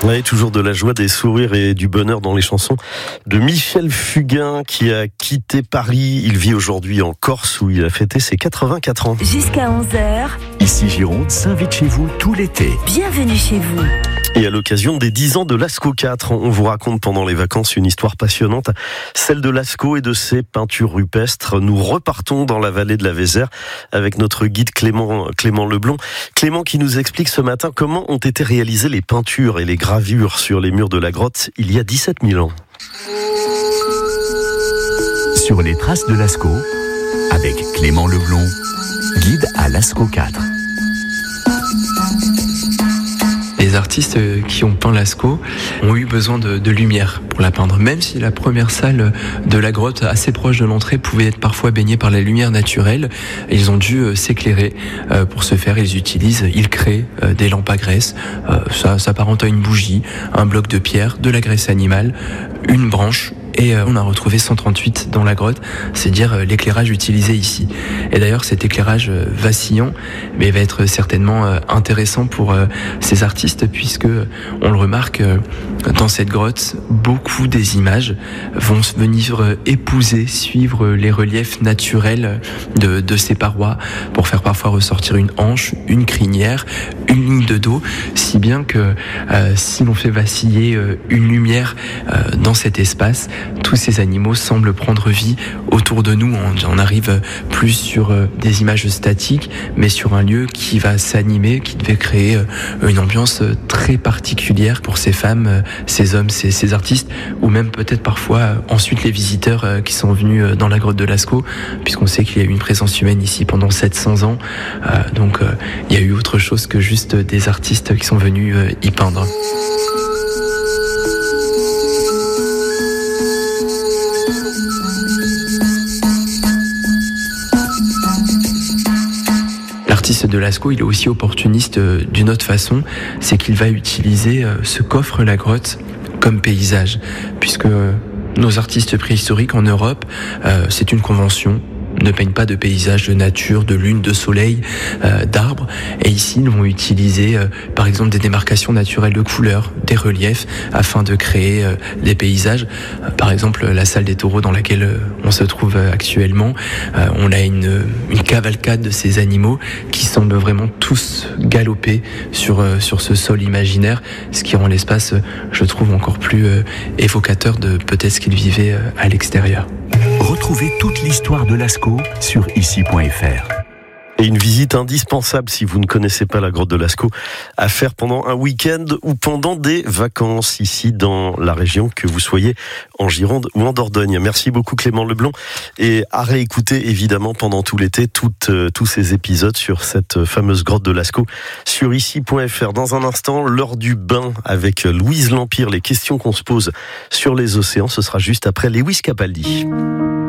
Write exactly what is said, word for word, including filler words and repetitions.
Oui, toujours de la joie, des sourires et du bonheur dans les chansons de Michel Fugain qui a quitté Paris. Il vit aujourd'hui en Corse où il a fêté ses quatre-vingt-quatre ans. Jusqu'à onze heures. Ici Gironde s'invite chez vous tout l'été. Bienvenue chez vous. Et à l'occasion des dix ans de Lascaux quatre, on vous raconte pendant les vacances une histoire passionnante, celle de Lascaux et de ses peintures rupestres. Nous repartons dans la vallée de la Vézère avec notre guide Clément, Clément Leblond. Clément qui nous explique ce matin comment ont été réalisées les peintures et les gravures sur les murs de la grotte il y a dix-sept mille ans. Sur les traces de Lascaux, avec Clément Leblond, guide à Lascaux quatre. Les artistes qui ont peint Lascaux ont eu besoin de, de lumière pour la peindre. Même si la première salle de la grotte, assez proche de l'entrée, pouvait être parfois baignée par la lumière naturelle, ils ont dû s'éclairer. Pour ce faire, ils utilisent, ils créent des lampes à graisse. Ça s'apparente à une bougie, un bloc de pierre, de la graisse animale, une branche. Et on a retrouvé cent trente-huit dans la grotte, c'est dire l'éclairage utilisé ici. Et d'ailleurs cet éclairage vacillant mais va être certainement intéressant pour ces artistes puisque on le remarque dans cette grotte, beaucoup des images vont venir épouser, suivre les reliefs naturels de, de ces parois pour faire parfois ressortir une hanche, une crinière, une ligne de dos, si bien que euh, si l'on fait vaciller euh, une lumière euh, dans cet espace, tous ces animaux semblent prendre vie autour de nous. On, on arrive plus sur euh, des images statiques, mais sur un lieu qui va s'animer, qui devait créer euh, une ambiance très particulière pour ces femmes, euh, ces hommes, ces, ces artistes, ou même peut-être parfois euh, ensuite les visiteurs euh, qui sont venus euh, dans la grotte de Lascaux, puisqu'on sait qu'il y a eu une présence humaine ici pendant sept cents ans. Euh, donc euh, il y a eu autre chose que juste des artistes qui sont venus euh, y peindre. L'artiste de Lascaux, il est aussi opportuniste d'une autre façon, c'est qu'il va utiliser ce qu'offre la grotte comme paysage, puisque nos artistes préhistoriques en Europe, euh, c'est une convention, ne peignent pas de paysages de nature, de lune, de soleil, euh, d'arbres. Et ici, ils vont utiliser, euh, par exemple, des démarcations naturelles de couleurs, des reliefs, afin de créer euh, des paysages. Euh, par exemple, la salle des taureaux dans laquelle euh, on se trouve euh, actuellement, euh, on a une, une cavalcade de ces animaux qui semblent vraiment tous galoper sur, euh, sur ce sol imaginaire, ce qui rend l'espace, euh, je trouve, encore plus euh, évocateur de peut-être ce qu'ils vivaient euh, à l'extérieur. Retrouvez toute l'histoire de Lascaux sur ici point f r. Et une visite indispensable si vous ne connaissez pas la grotte de Lascaux à faire pendant un week-end ou pendant des vacances ici dans la région, que vous soyez en Gironde ou en Dordogne. Merci beaucoup Clément Leblond et à réécouter évidemment pendant tout l'été toutes, euh, tous ces épisodes sur cette fameuse grotte de Lascaux sur ici point f r. Dans un instant, l'heure du bain avec Louise L'Empire, les questions qu'on se pose sur les océans, ce sera juste après Lewis Capaldi.